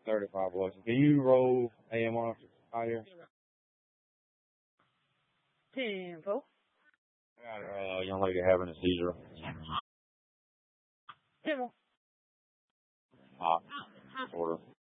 35 bucks. Can you roll AMR higher? 10-4. I got a young lady having a seizure. 10 more. Hot. Order.